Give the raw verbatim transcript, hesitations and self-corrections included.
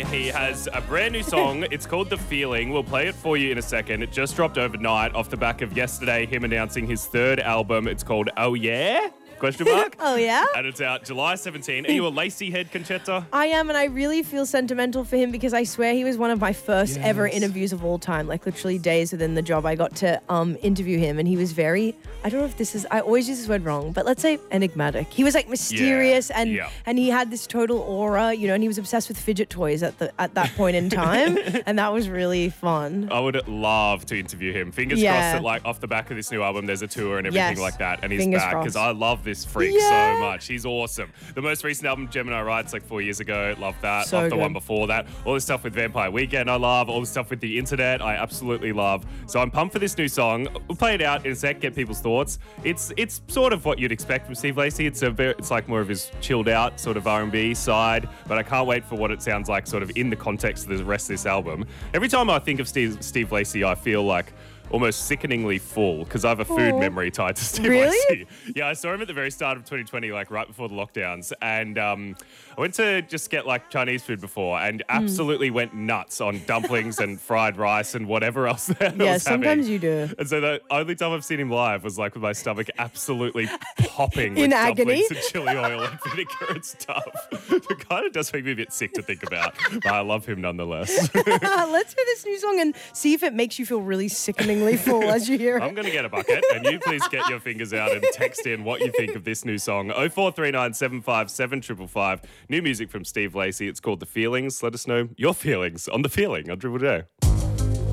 He has a brand new song. It's called The Feeling. We'll play it for you in a second. It just dropped overnight off the back of yesterday, him announcing his third album. It's called Oh Yeah? Question mark. Oh, yeah? And it's out July seventeenth. Are you a Lacey head, Conchetta? I am, and I really feel sentimental for him because I swear he was one of my first Yes. ever interviews of all time. Like literally days within the job, I got to um, interview him, and he was very, I don't know if this is, I always use this word wrong, but let's say enigmatic. He was like mysterious, Yeah. and Yeah. and he had this total aura, you know, and he was obsessed with fidget toys at the at that point in time, and that was really fun. I would love to interview him. Fingers Yeah. crossed that, like, off the back of this new album, there's a tour and everything Yes. like that, and he's Fingers back because crossed. I love this freak Yeah. so much. He's awesome. The most recent album, Gemini Rights, like four years ago, love that. So love the good. one before that. All the stuff with Vampire Weekend, I love. All the stuff with the internet, I absolutely love. So I'm pumped for this new song. We'll play it out in a sec, get people's thoughts. It's it's sort of what you'd expect from Steve Lacey. It's a very, it's like more of his chilled out sort of R and B side, but I can't wait for what it sounds like sort of in the context of the rest of this album. Every time I think of Steve, Steve Lacey, I feel like almost sickeningly full because I have a food Aw. memory tied to Steve Really? Lacey. Yeah, I saw him at the very start of twenty twenty, like right before the lockdowns. And um, I went to just get like Chinese food before and absolutely went nuts on dumplings and fried rice and whatever else that I Yeah, was sometimes having. you do. And so the only time I've seen him live was like with my stomach absolutely popping In with agony? dumplings and chili oil and vinegar and stuff. It kind of does make me a bit sick to think about, but I love him nonetheless. Let's hear this new song and see if it makes you feel really sickeningly full as you hear it. I'm going to get a bucket, and you please get your fingers out and text in what you think of this new song. oh four three nine, seven five seven, five five five. New music from Steve Lacey. It's called The Feelings. Let us know your feelings on The Feeling on Triple J.